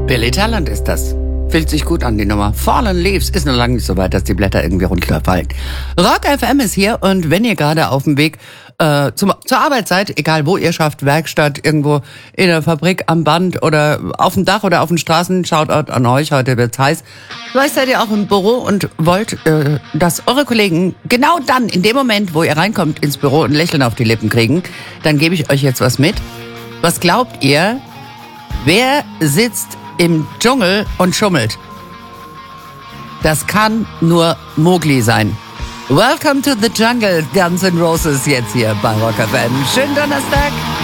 Billy Talent ist das. Fühlt sich gut an, die Nummer. Fallen Leaves ist noch lange nicht so weit, dass die Blätter irgendwie runterfallen. Rock FM ist hier und wenn ihr gerade auf dem Weg zur Arbeit seid, egal wo ihr schafft, Werkstatt, irgendwo in der Fabrik, am Band oder auf dem Dach oder auf den Straßen, Shoutout an euch, heute wird's heiß. Vielleicht seid ihr auch im Büro und wollt, dass eure Kollegen genau dann, in dem Moment, wo ihr reinkommt ins Büro, ein Lächeln auf die Lippen kriegen, dann gebe ich euch jetzt was mit. Was glaubt ihr, wer sitzt im Dschungel und schummelt? Das kann nur Mowgli sein. Welcome to the Jungle, Guns N' Roses jetzt hier bei Rock FM. Schönen Donnerstag.